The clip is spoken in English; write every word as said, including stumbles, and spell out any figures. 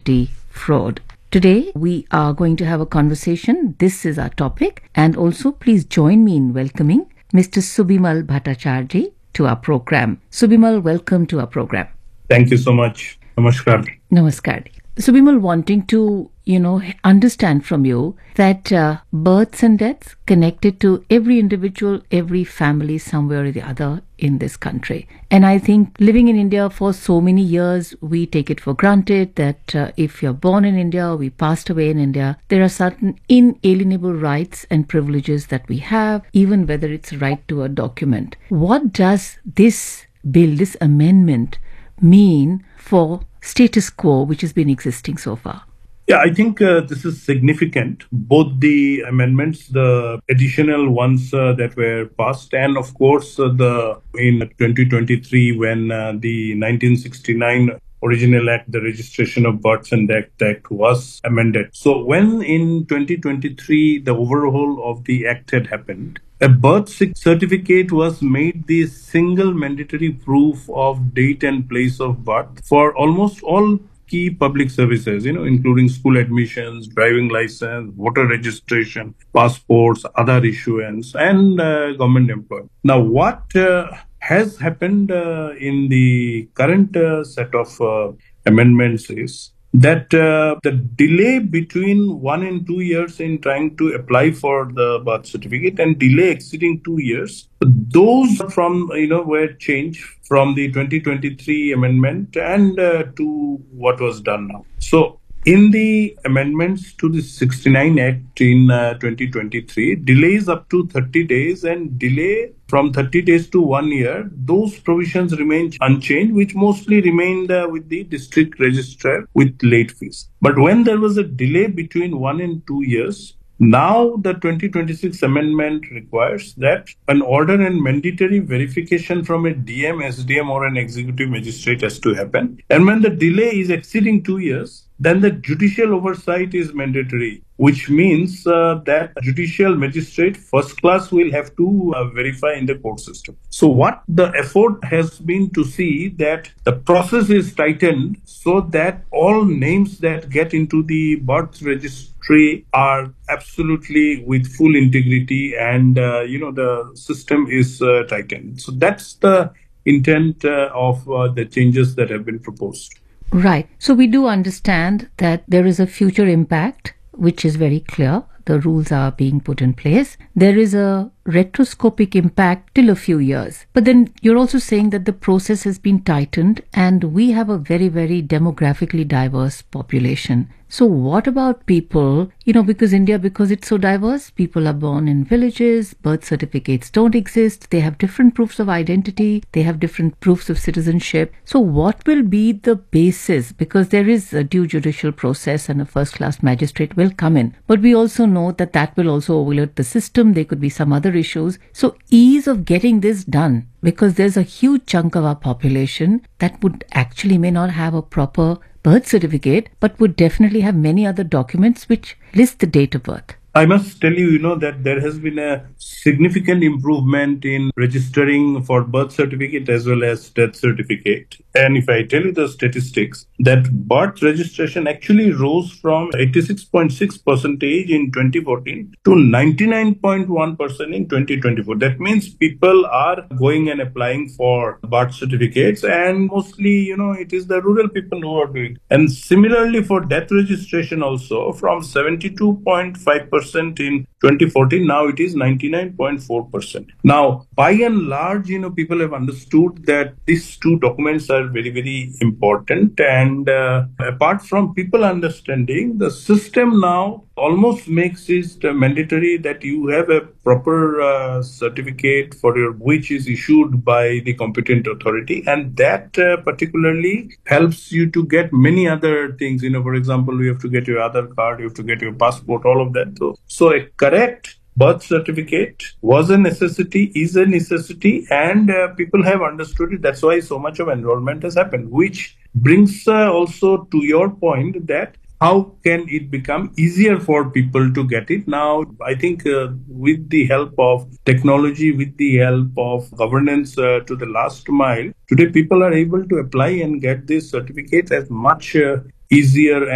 identity fraud. Today, we are going to have a conversation. This is our topic. And also, please join me in welcoming Mister Subimal Bhattacharjee to our program. Subimal, welcome to our program. Thank you so much. Namaskar. Namaskar. Subimal, wanting to, you know, understand from you that uh, births and deaths connected to every individual, every family somewhere or the other in this country. And I think living in India for so many years, we take it for granted that uh, if you're born in India, we passed away in India, there are certain inalienable rights and privileges that we have, even whether it's right to a document. What does this bill, this amendment mean for status quo, which has been existing so far? Yeah, I think uh, this is significant. Both the amendments, the additional ones uh, that were passed, and of course, uh, the in twenty twenty-three when uh, the nineteen sixty-nine original act, the Registration of Births and Deaths Act, was amended. So when in twenty twenty-three the overhaul of the act had happened, a birth certificate was made the single mandatory proof of date and place of birth for almost all key public services, you know, including school admissions, driving license, voter registration, passports, other issuance, and uh, government employment. Now, what uh, has happened uh, in the current uh, set of uh, amendments is that uh, the delay between one and two years in trying to apply for the birth certificate and delay exceeding two years, those from, you know, were changed from the twenty twenty-three amendment and uh, to what was done now. So in the amendments to the sixty-nine Act in uh, twenty twenty-three, delays up to thirty days and delay from thirty days to one year, those provisions remain unchanged, which mostly remained uh, with the district registrar with late fees. But when there was a delay between one and two years, now the twenty twenty-six amendment requires that an order and mandatory verification from a D M, S D M or an executive magistrate has to happen. And when the delay is exceeding two years, then the judicial oversight is mandatory, which means uh, that judicial magistrate first class will have to uh, verify in the court system. So what the effort has been to see that the process is tightened so that all names that get into the birth registry are absolutely with full integrity, and uh, you know the system is uh, tightened. So that's the intent uh, of uh, the changes that have been proposed. Right. So we do understand that there is a future impact, which is very clear. The rules are being put in place. There is a retroscopic impact till a few years. But then you're also saying that the process has been tightened and we have a very, very demographically diverse population. So what about people, you know, because India, because it's so diverse, people are born in villages, birth certificates don't exist, they have different proofs of identity, they have different proofs of citizenship. So what will be the basis? Because there is a due judicial process and a first-class magistrate will come in. But we also know that that will also overload the system. There could be some other issues. So ease of getting this done, because there's a huge chunk of our population that would actually may not have a proper birth certificate, but would definitely have many other documents which list the date of birth. I must tell you, you know, that there has been a significant improvement in registering for birth certificate as well as death certificate. And if I tell you the statistics, that birth registration actually rose from eighty-six point six percent in twenty fourteen to ninety-nine point one percent in twenty twenty-four. That means people are going and applying for birth certificates, and mostly, you know, it is the rural people who are doing. And similarly for death registration also, from seventy-two point five percent in twenty fourteen, now it is ninety-nine point four percent. Now, by and large, you know, people have understood that these two documents are very, very important. And uh, apart from people understanding, the system now almost makes it mandatory that you have a proper uh, certificate for your, which is issued by the competent authority. And that uh, particularly helps you to get many other things. You know, for example, you have to get your Aadhaar card, you have to get your passport, all of that. So, so a correct birth certificate was a necessity, is a necessity, and uh, people have understood it. That's why so much of enrollment has happened, which brings uh, also to your point that how can it become easier for people to get it? Now, I think uh, with the help of technology, with the help of governance uh, to the last mile, today people are able to apply and get this certificate as much uh, easier